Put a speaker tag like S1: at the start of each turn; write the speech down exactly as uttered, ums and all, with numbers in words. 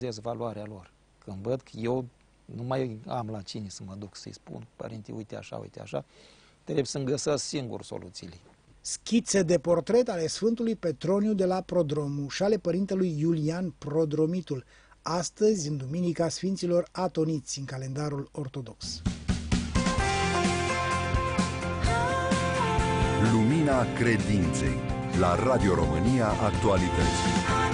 S1: Valoarea lor. Când văd că eu nu mai am la cine să mă duc să-i spun, părinte, uite așa, uite așa, trebuie să-mi găsesc singur soluțiile.
S2: Schițe de portret ale Sfântului Petroniu de la Prodromu și ale părintelui Iulian Prodromitul, astăzi, în Duminica Sfinților Atoniți, în calendarul ortodox.
S3: Lumina Credinței, la Radio România Actualități.